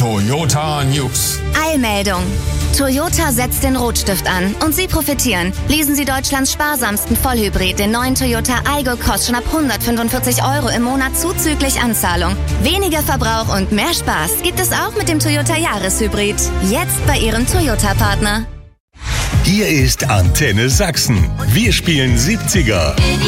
Toyota News. Eilmeldung. Toyota setzt den Rotstift an und Sie profitieren. Leasen Sie Deutschlands sparsamsten Vollhybrid, den neuen Toyota Aygo Cross, schon ab 145 € im Monat zuzüglich Anzahlung. Weniger Verbrauch und mehr Spaß gibt es auch mit dem Toyota Jahreshybrid. Jetzt bei Ihrem Toyota-Partner. Hier ist Antenne Sachsen. Wir spielen 70er.